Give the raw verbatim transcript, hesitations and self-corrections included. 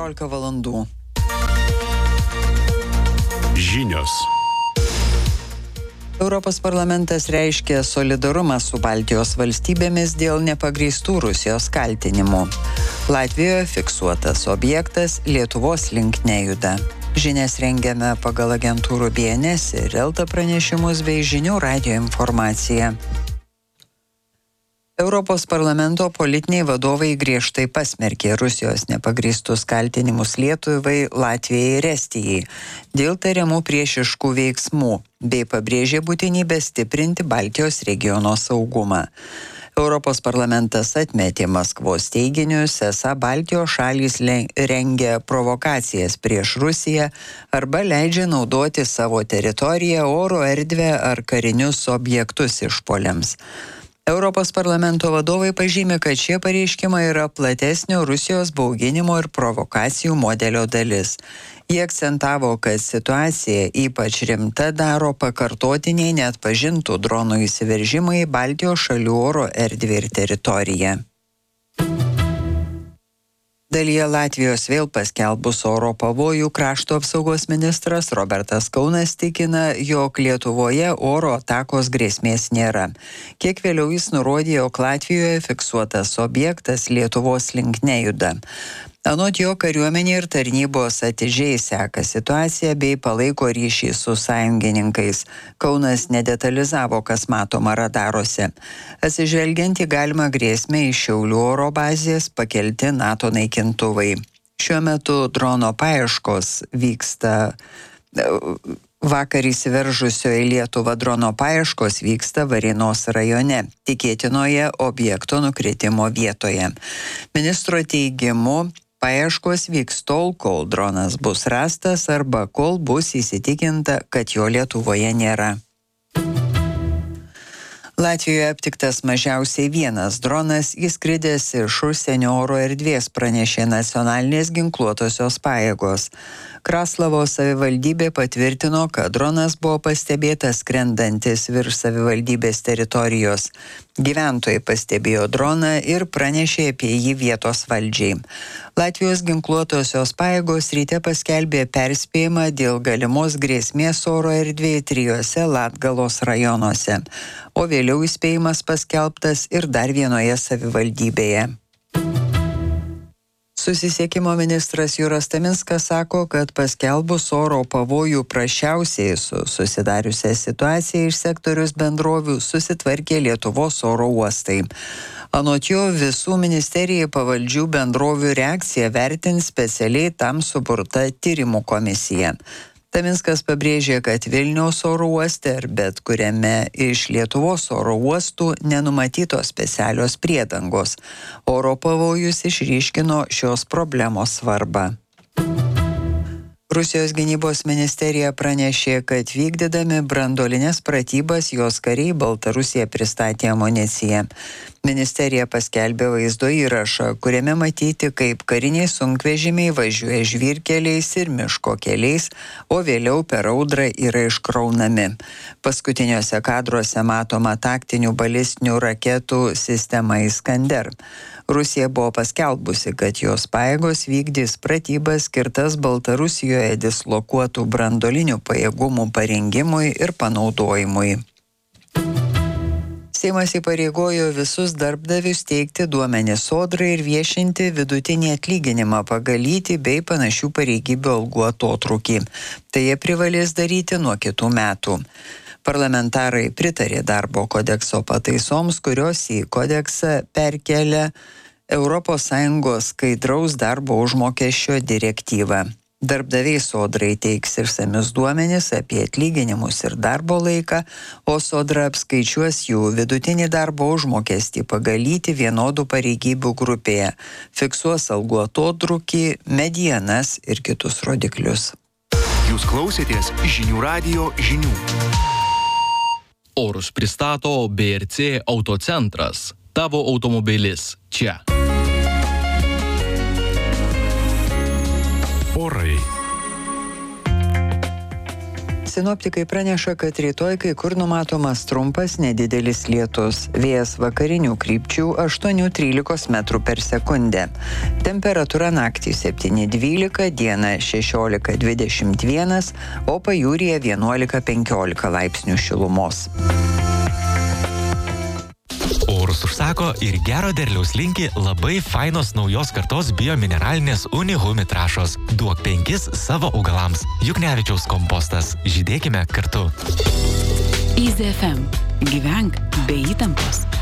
keturiolika valandų. Žinios. Europos parlamentas reiškė solidarumą su Baltijos valstybėmis dėl nepagrįstų Rusijos kaltinimų. Latvijoje fiksuotas objektas Lietuvos link nejuda. Žinias rengiame pagal agentūrų B N S ir Elta pranešimus bei žinių radijo informaciją. Europos parlamento politiniai vadovai griežtai pasmerkė Rusijos nepagrįstus kaltinimus Lietuvai, Latvijai ir Estijai dėl tariamų priešiškų veiksmų bei pabrėžė būtinybę stiprinti Baltijos regiono saugumą. Europos parlamentas atmetė Maskvos teiginius, esą Baltijos šalys rengia provokacijas prieš Rusiją arba leidžia naudoti savo teritoriją, oro erdvę ar karinius objektus išpuoliams. Europos parlamento vadovai pažymi, kad šie pareiškimai yra platesnio Rusijos bauginimo ir provokacijų modelio dalis. Jie akcentavo, kad situacija ypač rimta daro pakartotiniai neatpažintų dronų įsiveržimai į Baltijos šalių oro erdvę ir teritoriją. Dalyje Latvijos vėl paskelbus oro pavojų, krašto apsaugos ministras Robertas Kaunas tikina, jog Lietuvoje oro atakos grėsmės nėra. Kiek vėliau jis nurodė, jog Latvijoje fiksuotas objektas Lietuvos link nejuda. Anot jo, kariuomenė ir tarnybos atidžiai seka situaciją bei palaiko ryšį su sąjungininkais. Kaunas nedetalizavo, kas matoma radaruose. Atsižvelgiant į galimą grėsmę iš Šiaulių oro bazės pakelti NATO naikintuvai. Šiuo metu drono paieškos vyksta. Vakar įsiveržusio į Lietuvą drono paieškos vyksta Varėnos rajone, tikėtinoje objekto nukritimo vietoje. Ministro teigimu, paieškos vyks tol, kol dronas bus rastas arba kol bus įsitikinta, kad jo Lietuvoje nėra. Latvijoje aptiktas mažiausiai vienas dronas įskridęs iš užsienio oro erdvės, pranešė nacionalinės ginkluotosios pajėgos. Kraslavo savivaldybė patvirtino, kad dronas buvo pastebėtas skrendantis virš savivaldybės teritorijos. Gyventojai pastebėjo droną ir pranešė apie jį vietos valdžiai. Latvijos ginkluotosios pajėgos ryte paskelbė perspėjimą dėl galimos grėsmės oro erdvėje trijose Latgalos rajonuose, o vėliau įspėjimas paskelbtas ir dar vienoje savivaldybėje. Susisiekimo ministras Juras Taminskas sako, kad paskelbus oro pavojų prasčiausiai su susidariusią situaciją iš sektorius bendrovių susitvarkė Lietuvos oro uostai. Anot jo, visų ministerijai pavaldžių bendrovių reakciją vertins specialiai tam suburta tyrimų komisija. Taminskas pabrėžė, kad Vilniaus oro uoste ar bet kuriame iš Lietuvos oro uostų nenumatytos specialios priedangos. Oro pavojus išryškino šios problemos svarbą. Rusijos gynybos ministerija pranešė, kad vykdydami branduolines pratybas jos kariai Baltarusiją pristatė amuniciją. Ministerija paskelbė vaizdo įrašą, kuriame matyti, kaip kariniai sunkvežimiai važiuoja žvyrkeliais ir miško keliais, o vėliau per audrą yra iškraunami. Paskutiniuose kadruose matoma taktinių balistinių raketų sistema Iskander. Rusija buvo paskelbusi, kad jos pajėgos vykdys pratybas skirtas Baltarusijoje dislokuotų branduolinių pajėgumų parengimui ir panaudojimui. Seimas įpareigojo visus darbdavius teikti duomenis sodrai ir viešinti vidutinį atlyginimą pagal lytį bei panašių pareigybių algų atotrūkį. Tai jie privalės daryti nuo kitų metų. Parlamentarai pritarė darbo kodekso pataisoms, kurios į kodeksą perkelia Europos Sąjungos skaidraus darbo užmokesčio direktyvą. Darbdaviai sodrai teiks išsamius duomenis apie atlyginimus ir darbo laiką, o sodra apskaičiuos jų vidutinį darbo užmokestį pagal lytį vienodų pareigybių grupėje, fiksuos algų atotrūkį, medienas ir kitus rodiklius. Jūs klausėtės žinių radijo žinių. Orus pristato B R C Autocentras. Tavo automobilis čia. Orai. Sinoptikai praneša, kad rytoj kai kur numatomas trumpas nedidelis lietus. Vėjas vakarinių krypčių aštuoni trylika metrų per sekundę. Temperatūra naktį septyni dvylika, dieną šešiolika dvidešimt vienas, o pajūryje vienuolika penkiolika laipsnių šilumos. Orus užsako ir gero derliaus linki labai fainos naujos kartos biomineralinės Unihumi trąšos. Duok penkis savo augalams. Juknevičiaus kompostas. Žydėkime kartu. Easy F M. Gyvenk be įtampos.